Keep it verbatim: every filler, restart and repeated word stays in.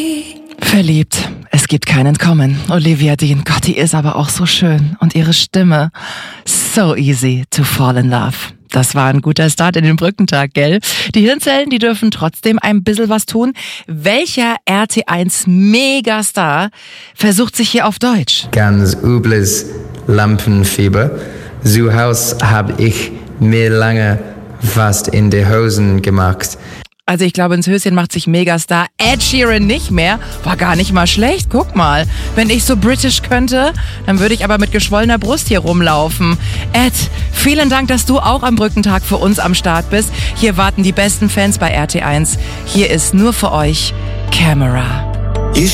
Verliebt. Es gibt kein Entkommen. Olivia Dean, Gott, die ist aber auch so schön. Und ihre Stimme, so easy to fall in love. Das war ein guter Start in den Brückentag, gell? Die Hirnzellen, die dürfen trotzdem ein bisschen was tun. Welcher R T eins Megastar versucht sich hier auf Deutsch? Ganz übles Lampenfieber. Zu Hause habe ich mir lange fast in die Hosen gemacht. Also ich glaube, ins Höschen macht sich Megastar Ed Sheeran nicht mehr. War gar nicht mal schlecht, guck mal. Wenn ich so britisch könnte, dann würde ich aber mit geschwollener Brust hier rumlaufen. Ed, vielen Dank, dass du auch am Brückentag für uns am Start bist. Hier warten die besten Fans bei R T eins. Hier ist nur für euch Camera.